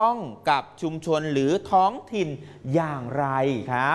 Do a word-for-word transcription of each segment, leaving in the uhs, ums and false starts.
ต้องกับชุมชนหรือท้องถิ่นอย่างไรครับ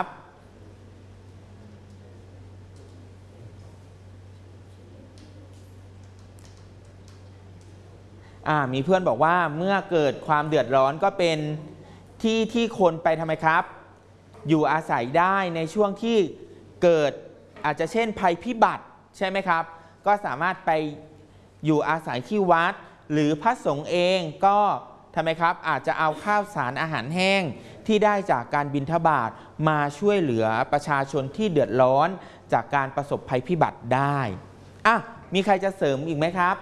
มีเพื่อนบอกว่าเมื่อเกิดความเดือดร้อนก็เป็นที่ที่คนไปทำไมครับอยู่อาศัยได้ในช่วงที่เกิดอาจจะเช่นภัยพิบัติใช่ไหมครับก็สามารถไปอยู่อาศัยที่วัดหรือพระสงฆ์เองก็ทำไมครับอาจจะเอาข้าวสารอาหารแห้งที่ได้จากการบิณฑบาตมาช่วยเหลือประชาชนที่เดือดร้อนจากการประสบภัยพิบัติได้อ่ะมีใครจะเสริมอีกไหมครับ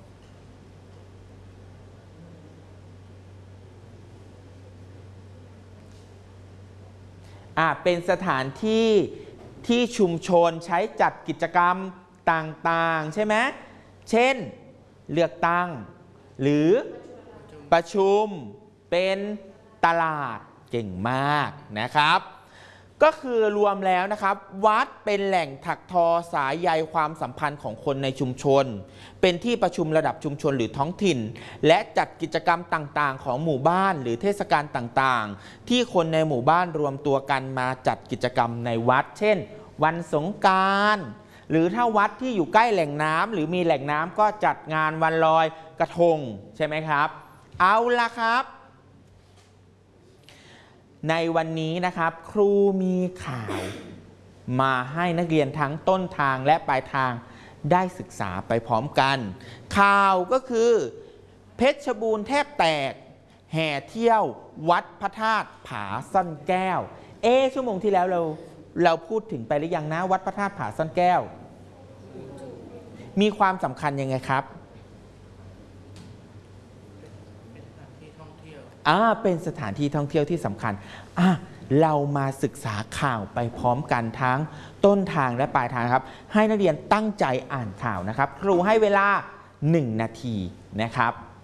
อ่ะเป็นสถานที่ที่ชุมชนใช้จัดกิจกรรมต่างๆใช่ไหมเช่นเลือกตั้งหรือประชุมเป็นตลาดเก่งมากนะครับก็คือรวมแล้วนะครับวัดเป็นแหล่งถักทอสายใยความสัมพันธ์ของคนในชุมชนเป็นที่ประชุมระดับชุมชนหรือท้องถิ่นและจัดกิจกรรมต่างๆของหมู่บ้านหรือเทศกาลต่างๆที่คนในหมู่บ้านรวมตัวกันมาจัดกิจกรรมในวัดเช่นวันสงกรานต์หรือถ้าวัดที่อยู่ใกล้แหล่งน้ำหรือมีแหล่งน้ำก็จัดงานวันลอยกระทงใช่ไหมครับเอาละครับในวันนี้นะครับครูมีข่าวมาให้นักเรียนทั้งต้นทางและปลายทางได้ศึกษาไปพร้อมกันข่าวก็คือเพชรบูรณ์แทบแตกแห่เที่ยววัดพระธาตุผาซ่อนแก้วเอ๊ะชั่วโมงที่แล้วเราเราพูดถึงไปหรือยังนะวัดพระธาตุผาซ่อนแก้วมีความสำคัญยังไงครับอ่าเป็นสถานที่ท่องเที่ยวที่สำคัญอ่ะเรามาศึกษาข่าวไปพร้อมกันทั้งต้นทางและปลายทางครับให้นักเรียนตั้งใจอ่านข่าวนะครับครูให้เวลาหนึ่งนาทีนะครับ